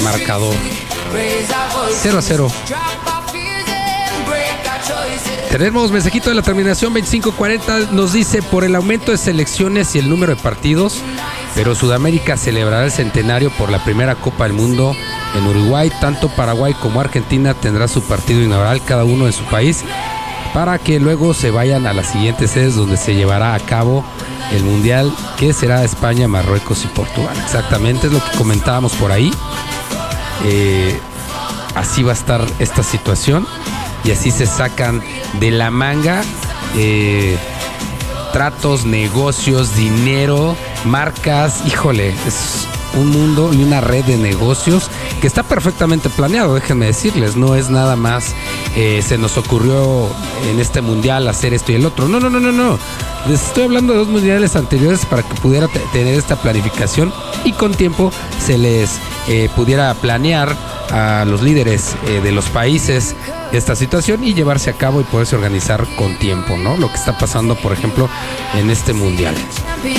marcador 0-0. Tenemos mensajito de la terminación 2540. Nos dice: por el aumento de selecciones y el número de partidos, pero Sudamérica celebrará el centenario por la primera Copa del Mundo en Uruguay. Tanto Paraguay como Argentina tendrá su partido inaugural, cada uno en su país, para que luego se vayan a las siguientes sedes donde se llevará a cabo el Mundial, que será España, Marruecos y Portugal. Exactamente, es lo que comentábamos por ahí. Así va a estar esta situación y así se sacan de la manga tratos, negocios, dinero, marcas. Híjole, es un mundo y una red de negocios que está perfectamente planeado, déjenme decirles. No es nada más se nos ocurrió en este mundial hacer esto y el otro. No. Les estoy hablando de 2 mundiales anteriores para que pudiera tener esta planificación y con tiempo se les pudiera planear a los líderes de los países esta situación y llevarse a cabo y poderse organizar con tiempo, ¿no? Lo que está pasando, por ejemplo, en este mundial.